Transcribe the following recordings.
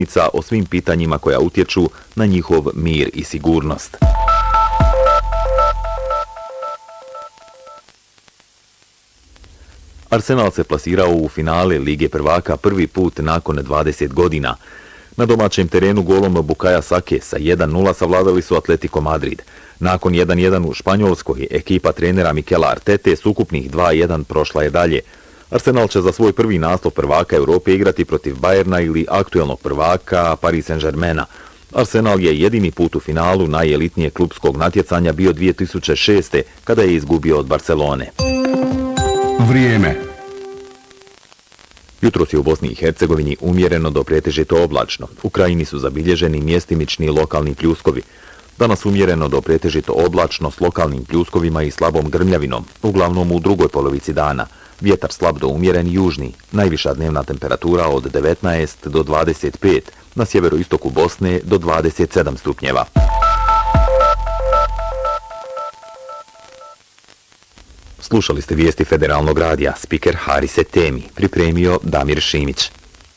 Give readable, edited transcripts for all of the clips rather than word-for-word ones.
o svim pitanjima koja utječu na njihov mir i sigurnost. Arsenal se plasirao u finale Lige prvaka prvi put nakon 20 godina. Na domaćem terenu golom Bukaja Sake sa 1:0 savladali su Atletico Madrid. Nakon 1:1 u Španjolskoj, ekipa trenera Mikela Artete s ukupnih 2:1 prošla je dalje. Arsenal će za svoj prvi naslov prvaka Europe igrati protiv Bayerna ili aktuelnog prvaka Paris Saint-Germaina. Arsenal je jedini put u finalu najelitnijeg klubskog natjecanja bio 2006. kada je izgubio od Barcelone. Vrijeme. Jutros je u Bosni i Hercegovini umjereno do pretežito oblačno. U krajini su zabilježeni mjestimični lokalni pljuskovi. Danas umjereno do pretežito oblačno s lokalnim pljuskovima i slabom grmljavinom, uglavnom u drugoj polovici dana. Vjetar slab do umjeren južni, najviša dnevna temperatura od 19 do 25, na sjeveroistoku Bosne do 27 stupnjeva. Slušali ste vijesti Federalnog radija, spiker Harise Temi, pripremio Damir Šimić.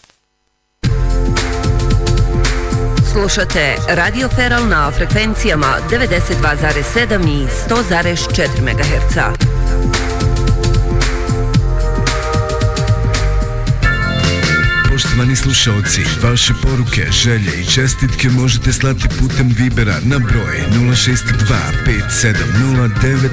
Slušate Radio Feral na frekvencijama 92,7 i 100,4 MHz. Poštovani slušalci, vaše poruke, želje i čestitke možete slati putem Vibera na broj 062 5709